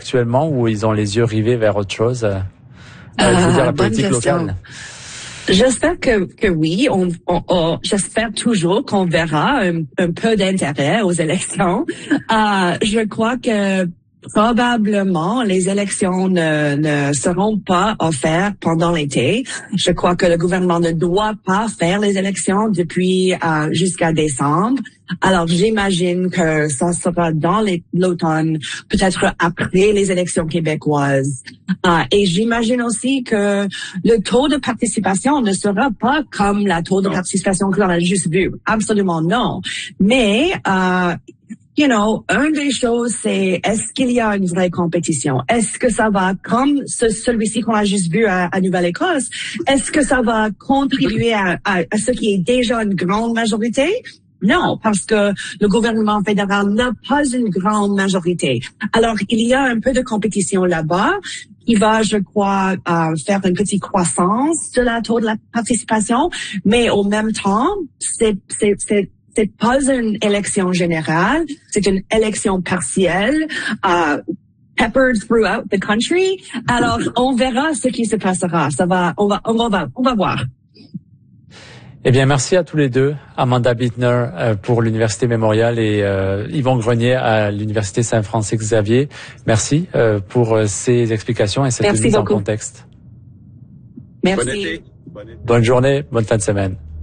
actuellement ou ils ont les yeux rivés vers autre chose? Je veux dire la politique locale. J'espère que oui. J'espère toujours qu'on verra un peu d'intérêt aux élections. Je crois que probablement les élections ne seront pas offertes pendant l'été. Je crois que le gouvernement ne doit pas faire les élections depuis jusqu'à décembre. Alors j'imagine que ça sera dans l'automne, peut-être après les élections québécoises. Et j'imagine aussi que le taux de participation ne sera pas comme la taux de participation que l'on a juste vu. Absolument non. Mais une des choses, c'est est-ce qu'il y a une vraie compétition? Est-ce que ça va, comme celui-ci qu'on a juste vu à Nouvelle-Écosse, est-ce que ça va contribuer à ce qui est déjà une grande majorité? Non, parce que le gouvernement fédéral n'a pas une grande majorité. Alors, il y a un peu de compétition là-bas qui va, je crois, faire une petite croissance de la taux de la participation, mais au même temps, c'est pas une élection générale, c'est une élection partielle, peppered throughout the country. Alors, on verra ce qui se passera. On va voir. Eh bien, merci à tous les deux, Amanda Bittner pour l'Université Mémorial et Yvon Grenier à l'Université Saint-Francis-Xavier. Merci pour ces explications et cette mise en contexte. Merci. Bonne journée, bonne fin de semaine.